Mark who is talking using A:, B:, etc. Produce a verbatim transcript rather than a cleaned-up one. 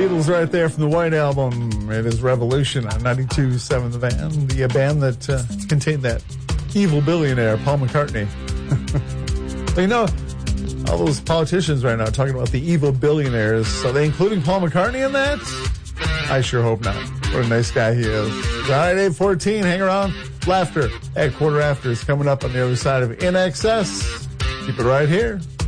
A: Beatles right there from the White Album. It is Revolution on ninety-two point seven The Van, the uh, band that uh, contained that evil billionaire, Paul McCartney. Well, you know, all those politicians right now are talking about the evil billionaires. So they including Paul McCartney in that? I sure hope not. What a nice guy he is. All right, eight fourteen, hang around. Laughter at quarter after is coming up on the other side of In Excess. Keep it right here.